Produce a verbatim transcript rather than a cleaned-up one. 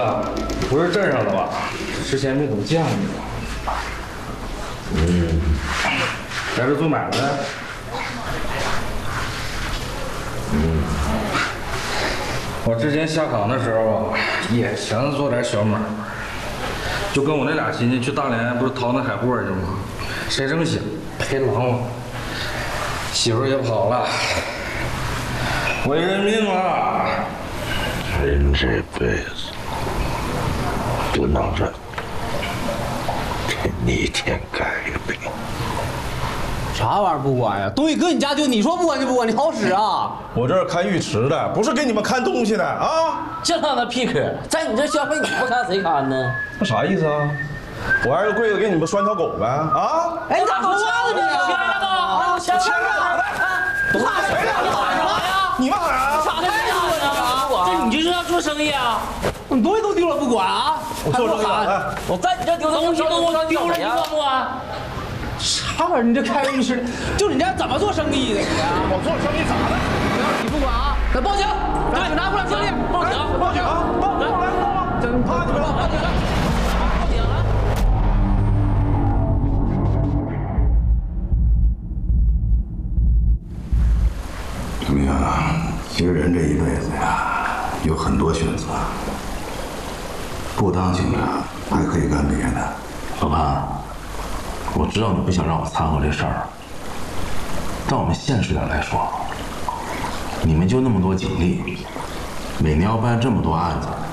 子不是镇上的吧？之前没怎么见过。嗯，来这做买卖的。嗯，我之前下岗的时候啊，也想做点小买卖，就跟我那俩亲戚去大连，不是淘那海货去吗？谁成想赔狼了，媳妇也跑了，我认命了。 人这辈子不能忍，这逆天改命。 啥玩意儿不管呀？东西搁你家就你说不管就不管，你好使啊！ 我这是看浴池的，不是给你们看东西的啊！ 净看那屁嗑，在你这消费你不看谁看呢？ 那啥意思啊？我挨着柜子给你们拴条狗呗啊！ 哎，你咋说话呢你？ 签了吗？签了。 怕谁呀？你喊啥呀？ 你们喊啥？ 啥跟谁喊呢？这你就是要做生意啊？ 你东西都丢了不管啊？ 我做生意喊！我在你这丢东西都丢了，你管不管？ 啥玩意儿？你这开个浴室，就你这怎么做生意的？你我做生意咋的？ 你不管啊？那报警！让警察过来处理！ 报警！ 报警！报警！真怕你们了！ 报警！报警了！ 怎么样啊？其实人这一辈子呀，有很多选择，不当警察还可以干别的。 老潘，我知道你不想让我掺和这事儿，但我们现实点来说，你们就那么多警力，每年要办这么多案子，